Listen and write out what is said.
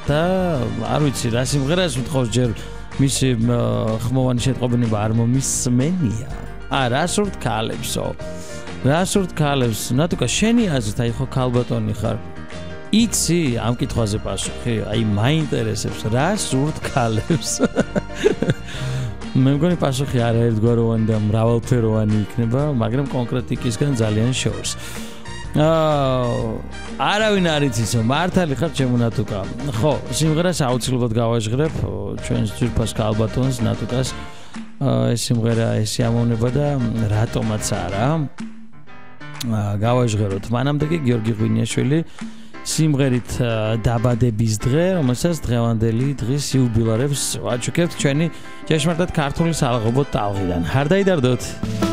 და არ ვიცი რა სიმღერას ვთხოვს ჯერ მისი ხმოვანი შეტყობინება არ მომისმენია. რა სურთ ქალებსო. რა სურთ ქალებს? ნატუკა შენი აზრით აი ხო ქალბატონი ხარ. იცი ამ კითხვაზე პასუხი? აი მაინტერესებს რა სურთ ქალებს? მე მგონი პასუხი არაერთგვაროვანი და მრავალფეროვანი იქნება, მაგრამ კონკრეტიკისგან ძალიან შორს. არავინ არ იცისო, მართალი ხარ ჩემო ნატუკა. ხო, სიმღერას აუცილებლად გავაჟღერებ ჩვენს ძვირფას ქალბატონს ნატუკას. ეს სიმღერა ეს ამოვნება და რატომაც არა. გავაჟღეროთ. მანამდე კი გიორგი ღვინიაშვილი სიმღერით დაბადების დღე, რომელსაც დღევანდელი დღის იუბილარებს ვაჩუქებთ ჩვენი ჭეშმარიტად ქართული სალაღობო ტალღიდან. ხარ დაიდარდოთ.